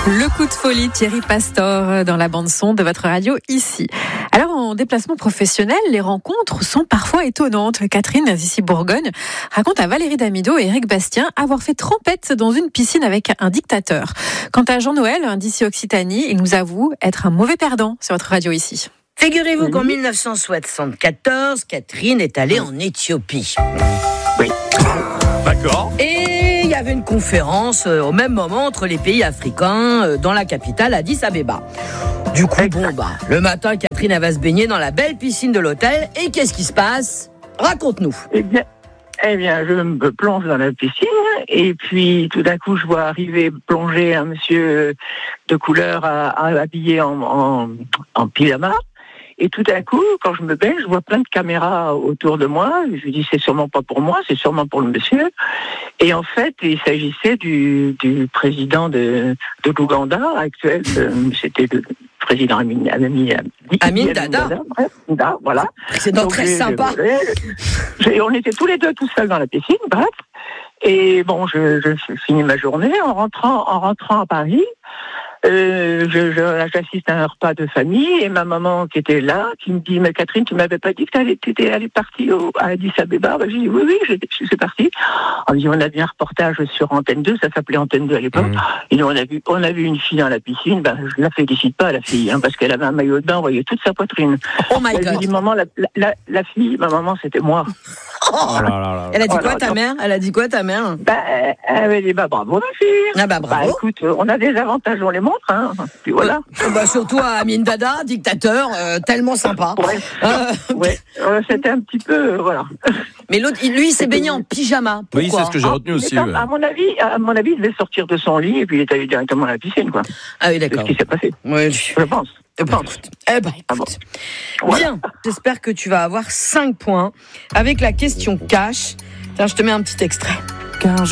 Le coup de folie, Thierry Pastor, dans la bande-son de votre radio ici. Alors, en déplacement professionnel, les rencontres sont parfois étonnantes. Catherine, ici Bourgogne, raconte à Valérie Damido et Eric Bastien avoir fait trempette dans une piscine avec un dictateur. Quant à Jean-Noël, d'ici Occitanie, il nous avoue être un mauvais perdant sur votre radio ici. Figurez-vous qu'en 1974, Catherine est allée en Éthiopie. Oui. D'accord. Et il y avait une conférence au même moment entre les pays africains dans la capitale Addis Abeba. Du coup, le matin, Catherine, elle va se baigner dans la belle piscine de l'hôtel. Et qu'est-ce qui se passe ? Raconte-nous. Eh bien, je me plonge dans la piscine et puis tout d'un coup, je vois arriver plonger un monsieur de couleur habillé en pyjama. Et tout d'un coup, quand je me baigne, je vois plein de caméras autour de moi. Je me dis, c'est sûrement pas pour moi, c'est sûrement pour le monsieur. Et en fait, il s'agissait du président de l'Ouganda actuel. C'était le président Amin Dada. Bref, voilà. C'est très sympa. On était tous les deux tout seuls dans la piscine, bref. Et bon, je finis ma journée en rentrant à Paris. J'assiste à un repas de famille et ma maman qui était là, qui me dit, mais Catherine, tu m'avais pas dit que t'étais allée partie à Addis Abeba? J'ai dit, oui, je suis partie. On dit, on a vu un reportage sur Antenne 2, ça s'appelait Antenne 2 à l'époque. Et on a vu une fille dans la piscine, je la félicite pas, la fille, parce qu'elle avait un maillot de bain, on voyait toute sa poitrine. Oh my God. J'ai dit, maman, la fille, ma maman, c'était moi. Oh là là. Elle a dit quoi ta mère? Elle a dit quoi ta mère? Elle m'a dit, bravo ma fille. Bravo. Écoute, on a des avantages, on les montre, hein. Puis voilà. Surtout à Amin Dada, dictateur, tellement sympa. Ouais. C'était un petit peu, voilà. Mais l'autre, lui, il s'est baigné en pyjama. Pourquoi? Oui, c'est ce que j'ai retenu aussi. À mon avis, il devait sortir de son lit et puis il est allé directement à la piscine, quoi. Ah oui, d'accord. C'est ce qui s'est passé. Oui, je pense. Écoute. Bien, j'espère que tu vas avoir 5 points avec la question cash. Tiens, je te mets un petit extrait.